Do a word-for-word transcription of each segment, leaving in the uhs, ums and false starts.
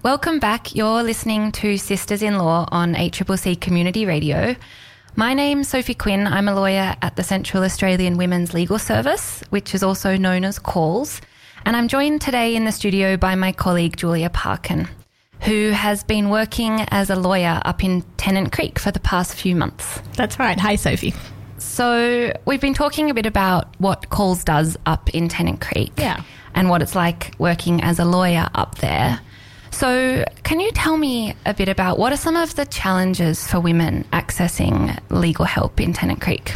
Welcome back. You're listening to Sisters-in-Law on A C C C Community Radio. My name's Sophie Quinn. I'm a lawyer at the Central Australian Women's Legal Service, which is also known as CALLS, and I'm joined today in the studio by my colleague Julia Parkin, who has been working as a lawyer up in Tennant Creek for the past few months. That's right. Hi, Sophie. So we've been talking a bit about what CALLS does up in Tennant Creek, yeah, and what it's like working as a lawyer up there. So can you tell me a bit about what are some of the challenges for women accessing legal help in Tennant Creek?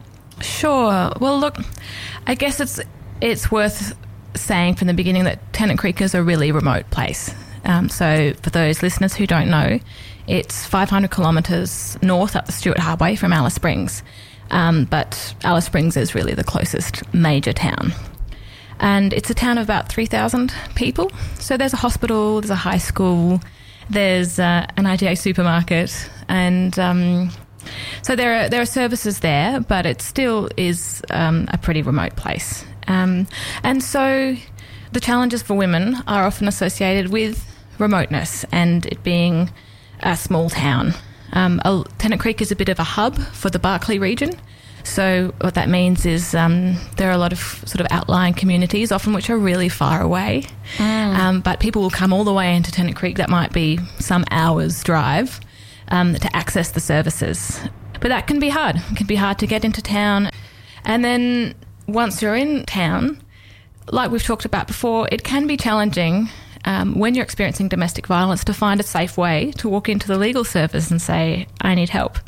Sure. Well, look, I guess it's it's worth saying from the beginning that Tennant Creek is a really remote place. Um, so for those listeners who don't know, it's five hundred kilometres north up the Stuart Highway from Alice Springs. Um, but Alice Springs is really the closest major town. And it's a town of about three thousand people. So there's a hospital, there's a high school, there's uh, an I G A supermarket, and um, so there are there are services there, but it still is um, a pretty remote place. Um, and so the challenges for women are often associated with remoteness and it being a small town. Um, Tennant Creek is a bit of a hub for the Barkly region. So what that means is um, there are a lot of sort of outlying communities, often which are really far away. Mm. Um, but people will come all the way into Tennant Creek. That might be some hours' drive um, to access the services. But that can be hard. It can be hard to get into town. And then once you're in town, like we've talked about before, it can be challenging um, when you're experiencing domestic violence to find a safe way to walk into the legal service and say, I need help.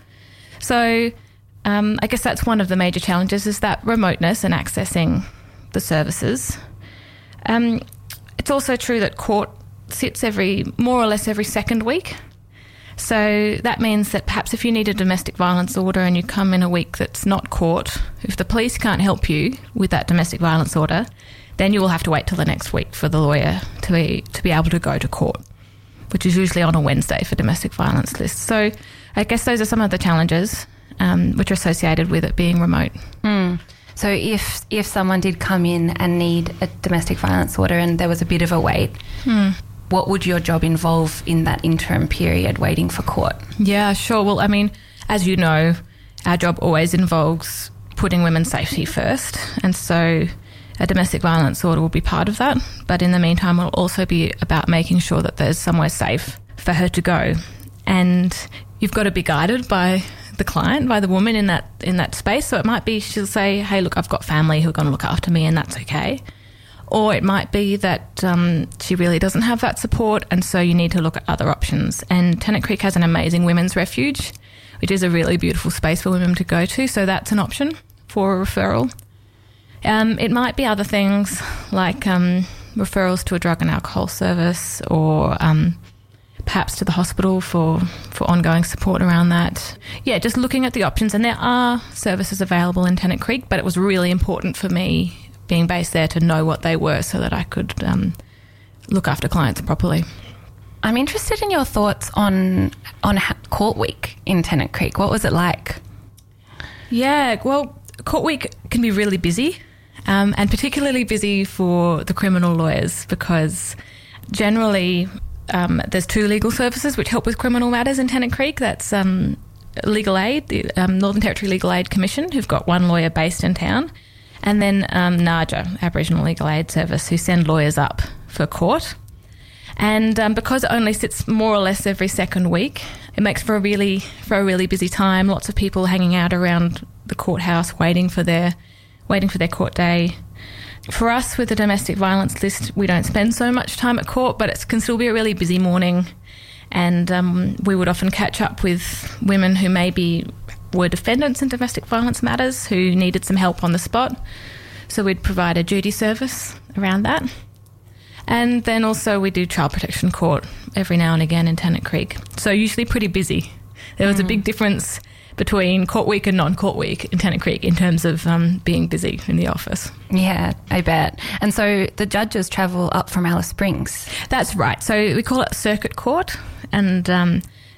So Um, I guess that's one of the major challenges, is that remoteness and accessing the services. Um, it's also true that court sits every, more or less every second week. So that means that perhaps if you need a domestic violence order and you come in a week that's not court, if the police can't help you with that domestic violence order, then you will have to wait till the next week for the lawyer to be, to be able to go to court, which is usually on a Wednesday for domestic violence lists. So I guess those are some of the challenges Um, which are associated with it being remote. Mm. So if if someone did come in and need a domestic violence order and there was a bit of a wait, mm. what would your job involve in that interim period waiting for court? Yeah, sure. Well, I mean, as you know, our job always involves putting women's safety first, and so a domestic violence order will be part of that. But in the meantime, it'll also be about making sure that there's somewhere safe for her to go. And you've got to be guided by the client, by the woman in that in that space. So it might be she'll say, hey, look, I've got family who are going to look after me, and that's okay. Or it might be that um, she really doesn't have that support, and so you need to look at other options. And Tennant Creek has an amazing women's refuge, which is a really beautiful space for women to go to, so that's an option for a referral. Um, it might be other things like um, referrals to a drug and alcohol service, or um, perhaps to the hospital for, for ongoing support around that. Yeah, just looking at the options. And there are services available in Tennant Creek, but it was really important for me, being based there, to know what they were so that I could um, look after clients properly. I'm interested in your thoughts on on Court Week in Tennant Creek. What was it like? Yeah, well, Court Week can be really busy, um, and particularly busy for the criminal lawyers, because generally Um, there's two legal services which help with criminal matters in Tennant Creek. That's um, Legal Aid, the um, Northern Territory Legal Aid Commission, who've got one lawyer based in town, and then um, NAJA, Aboriginal Legal Aid Service, who send lawyers up for court. And um, because it only sits more or less every second week, it makes for a really for a really busy time. Lots of people hanging out around the courthouse waiting for their waiting for their court day. For us, with the domestic violence list, we don't spend so much time at court, but it can still be a really busy morning. And um, we would often catch up with women who maybe were defendants in domestic violence matters who needed some help on the spot. So we'd provide a duty service around that. And then also we do child protection court every now and again in Tennant Creek. So usually pretty busy. There was mm. a big difference between Court Week and non-Court Week in Tennant Creek in terms of um, being busy in the office. Yeah, I bet. And so the judges travel up from Alice Springs. That's right. So we call it Circuit Court, and um,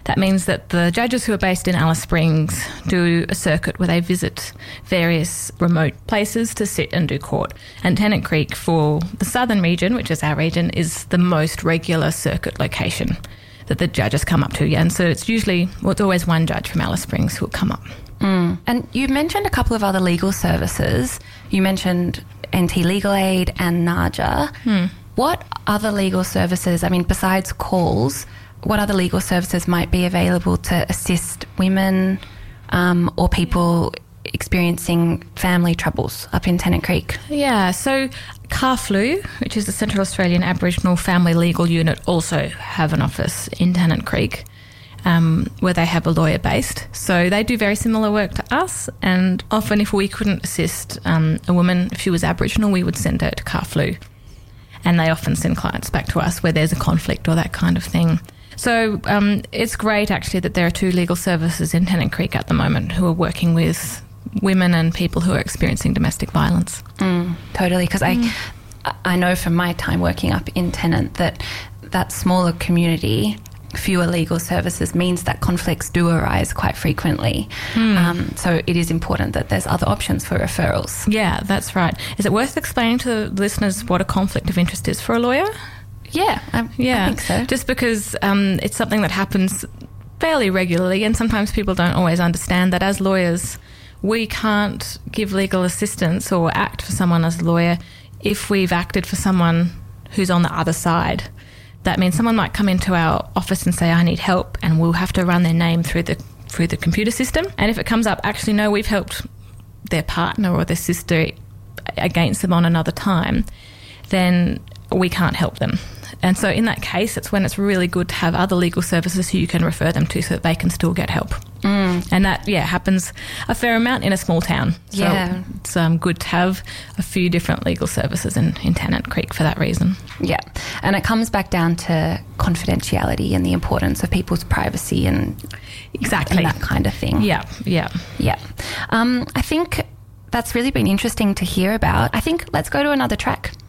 That means that the judges who are based in Alice Springs do a circuit where they visit various remote places to sit and do court. And Tennant Creek, for the southern region, which is our region, is the most regular circuit location that the judges come up to. Yeah. And so it's usually, well, it's always one judge from Alice Springs who will come up. Mm. And you mentioned a couple of other legal services. You mentioned N T Legal Aid and NAJA. Hmm. What other legal services, I mean, besides calls, what other legal services might be available to assist women um, or people experiencing family troubles up in Tennant Creek? Yeah, so C A F L U, which is the Central Australian Aboriginal Family Legal Unit, also have an office in Tennant Creek um, where they have a lawyer based. So they do very similar work to us, and often if we couldn't assist um, a woman, if she was Aboriginal, we would send her to C A F L U. And they often send clients back to us where there's a conflict or that kind of thing. So um, it's great, actually, that there are two legal services in Tennant Creek at the moment who are working with women and people who are experiencing domestic violence. Mm, totally, because mm. I, I know from my time working up in Tennant that that smaller community, fewer legal services, means that conflicts do arise quite frequently. Mm. Um, so it is important that there's other options for referrals. Yeah, that's right. Is it worth explaining to the listeners what a conflict of interest is for a lawyer? Yeah, I, yeah. I think so. Just because um, it's something that happens fairly regularly, and sometimes people don't always understand that as lawyers we can't give legal assistance or act for someone as a lawyer if we've acted for someone who's on the other side. That means someone might come into our office and say, I need help, and we'll have to run their name through the through the computer system. And if it comes up, actually, no, we've helped their partner or their sister against them on another time, then we can't help them. And so in that case, it's when it's really good to have other legal services who you can refer them to so that they can still get help. Mm. And that, yeah, happens a fair amount in a small town. So yeah. it's um, good to have a few different legal services in, in Tennant Creek for that reason. Yeah. And it comes back down to confidentiality and the importance of people's privacy and, exactly. and that kind of thing. Yeah, yeah. Yeah. Um, I think that's really been interesting to hear about. I think let's go to another track.